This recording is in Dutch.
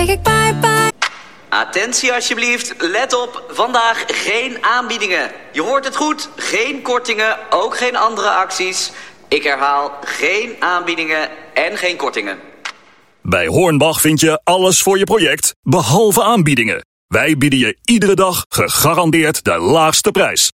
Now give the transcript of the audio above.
Attentie alsjeblieft, let op, vandaag geen aanbiedingen. Je hoort het goed, geen kortingen, ook geen andere acties. Ik herhaal, geen aanbiedingen en geen kortingen. Bij Hornbach vind je alles voor je project, behalve aanbiedingen. Wij bieden je iedere dag gegarandeerd de laagste prijs.